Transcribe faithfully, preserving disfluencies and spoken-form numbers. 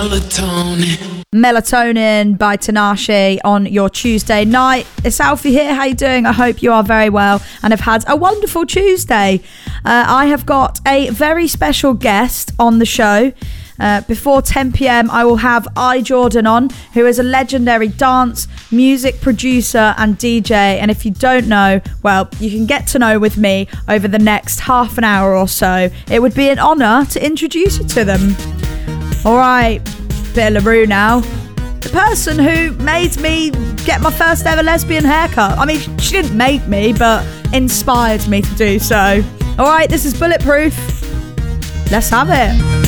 Melatonin. Melatonin by Tinashe on your Tuesday night. It's Alfie here. How you doing? I hope you are very well and have had a wonderful Tuesday. Uh, I have got a very special guest on the show. Uh, before ten p.m, I will have I Jordan on, who is a legendary dance, music producer and D J. And if you don't know, well, you can get to know with me over the next half an hour or so. It would be an honour to introduce you to them. All right, bit of LaRue now. The person who made me get my first ever lesbian haircut. I mean, she didn't make me, but inspired me to do so. All right, this is Bulletproof. Let's have it.